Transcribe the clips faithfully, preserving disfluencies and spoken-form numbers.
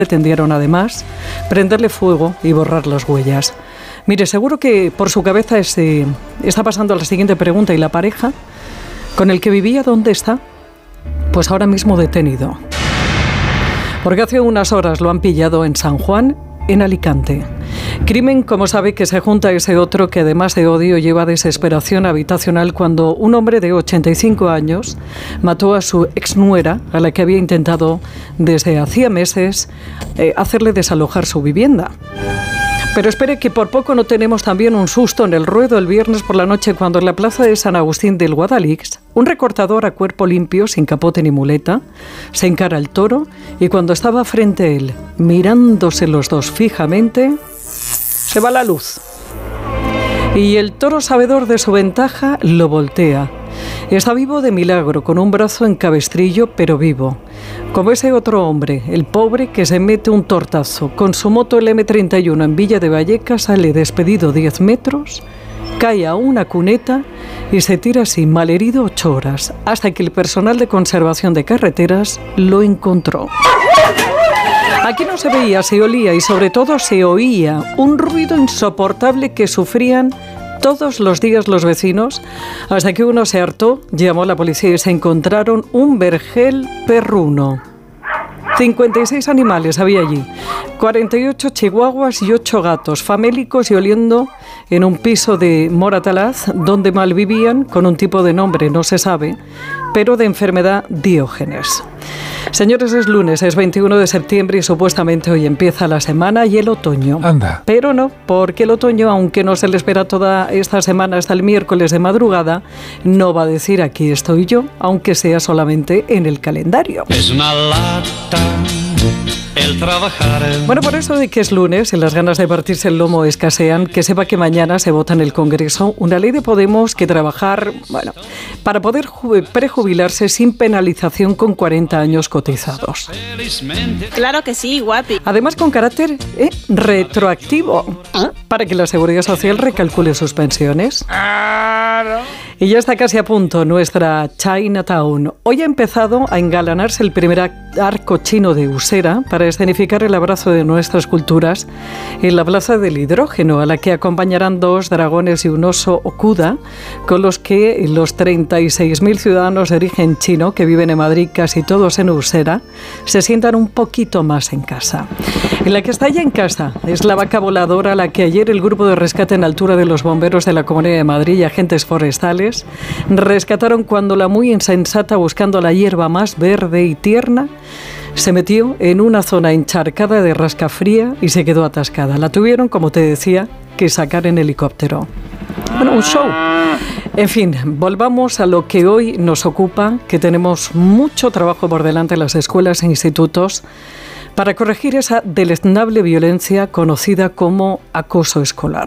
Pretendieron además prenderle fuego y borrar las huellas. Mire, seguro que por su cabeza ese, está pasando la siguiente pregunta: ¿y la pareja con el que vivía dónde está? Pues ahora mismo detenido. Porque hace unas horas lo han pillado en San Juan, en Alicante. Crimen, como sabe, que se junta a ese otro que además de odio lleva desesperación habitacional cuando un hombre de ochenta y cinco años mató a su exnuera, a la que había intentado desde hacía meses eh, hacerle desalojar su vivienda. Pero espere, que por poco no tenemos también un susto en el ruedo el viernes por la noche cuando en la plaza de San Agustín del Guadalix un recortador a cuerpo limpio, sin capote ni muleta, se encara al toro y cuando estaba frente a él, mirándose los dos fijamente, se va la luz. Y el toro, sabedor de su ventaja, lo voltea. Está vivo de milagro, con un brazo en cabestrillo, pero vivo. Como ese otro hombre, el pobre que se mete un tortazo. Con su moto el eme treinta y uno en Villa de Vallecas sale despedido diez metros, cae a una cuneta y se tira así malherido ocho horas, hasta que el personal de conservación de carreteras lo encontró. Aquí no se veía, se olía y sobre todo se oía un ruido insoportable que sufrían todos los días los vecinos, hasta que uno se hartó, llamó a la policía y se encontraron un vergel perruno. cincuenta y seis animales había allí, cuarenta y ocho chihuahuas y ocho gatos, famélicos y oliendo en un piso de Moratalaz, donde malvivían con un tipo de nombre, no se sabe, pero de enfermedad Diógenes. Señores, es lunes, es veintiuno de septiembre y supuestamente hoy empieza la semana y el otoño. Anda. Pero no, porque el otoño, aunque no se le espera toda esta semana hasta el miércoles de madrugada, no va a decir aquí estoy yo, aunque sea solamente en el calendario. Es una lata el trabajar. En... Bueno, por eso de que es lunes y las ganas de partirse el lomo escasean, que sepa que mañana se vota en el Congreso una ley de Podemos que trabajar, bueno, para poder prejubilarse sin penalización con cuarenta años cotizados. Claro que sí, guapi. Además, con carácter eh, retroactivo, ¿eh? Para que la Seguridad Social recalcule sus pensiones. Y ya está casi a punto nuestra Chinatown. Hoy ha empezado a engalanarse el primer arco chino de Usera para escenificar el abrazo de nuestras culturas en la Plaza del Hidrógeno, a la que acompañarán dos dragones y un oso Okuda, con los que los treinta y seis mil ciudadanos de origen chino que viven en Madrid, casi todos en Usera, se sientan un poquito más en casa. En la que está ya en casa es la vaca voladora, a la que ayer el grupo de rescate en altura de los bomberos de la Comunidad de Madrid y agentes forestales rescataron cuando la muy insensata, buscando la hierba más verde y tierna, se metió en una zona encharcada de rascafría y se quedó atascada. La tuvieron, como te decía, que sacar en helicóptero. Bueno, un show. En fin, volvamos a lo que hoy nos ocupa, que tenemos mucho trabajo por delante en las escuelas e institutos para corregir esa deleznable violencia conocida como acoso escolar.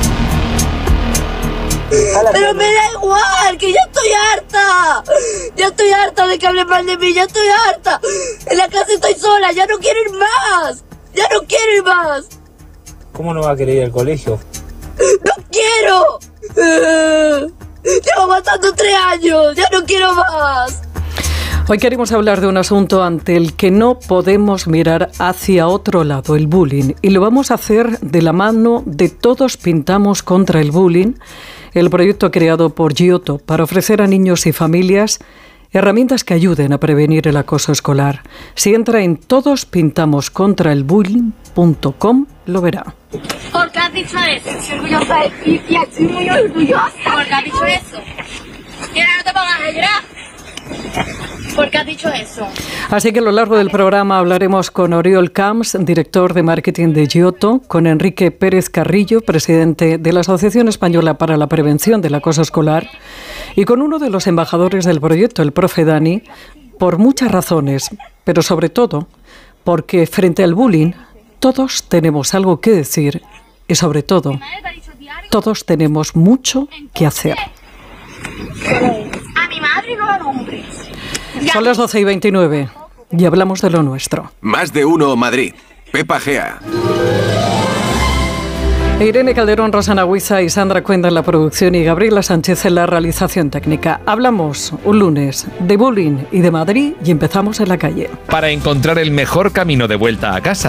Pero me da igual, que ya estoy harta. Ya estoy harta de que hablen mal de mí, ya estoy harta. En la clase estoy sola, ya no quiero ir más. Ya no quiero ir más. ¿Cómo no va a querer ir al colegio? ¡No quiero! Llevo aguantando tres años, ya no quiero más. Hoy queremos hablar de un asunto ante el que no podemos mirar hacia otro lado, el bullying. Y lo vamos a hacer de la mano de Todos Pintamos contra el Bullying, el proyecto creado por Giotto para ofrecer a niños y familias herramientas que ayuden a prevenir el acoso escolar. Si entra en todos pintamos contra el bullying punto com, lo verá. ¿Por qué has dicho eso? Estoy orgullosa de ti, tía, estoy muy orgullosa. ¿Por qué has dicho eso? Mira, no te pongas a llorar. ¿Por qué has dicho eso? Así que a lo largo del programa hablaremos con Oriol Camps, director de marketing de Giotto, con Enrique Pérez Carrillo, presidente de la Asociación Española para la Prevención del Acoso Escolar, y con uno de los embajadores del proyecto, el profe Dani, por muchas razones, pero sobre todo porque frente al bullying todos tenemos algo que decir y sobre todo todos tenemos mucho que hacer. A mi madre no la nombres. Son las doce y veintinueve y hablamos de lo nuestro. Más de uno Madrid. Pepa Gea. Irene Calderón, Rosana Huiza y Sandra Cuenda en la producción y Gabriela Sánchez en la realización técnica. Hablamos un lunes de bullying y de Madrid y empezamos en la calle. Para encontrar el mejor camino de vuelta a casa.